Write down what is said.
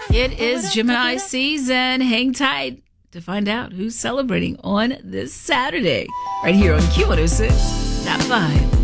It is Gemini season. Hang tight to find out who's celebrating on this Saturday. Right here on Q106. Top 5.